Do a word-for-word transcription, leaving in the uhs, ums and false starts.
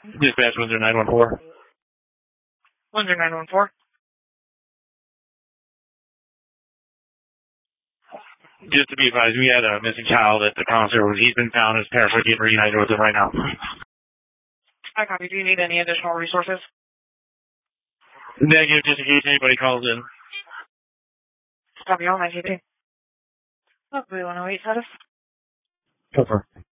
Dispatch one zero nine one four. one zero nine one four. Just to be advised, we had a missing child at the concert. He's been found. His parents are getting reunited with him right now. I copy. Do you need any additional resources? Negative, just in case anybody calls in. Copy all, nine T V. Hopefully one oh eight status. Over.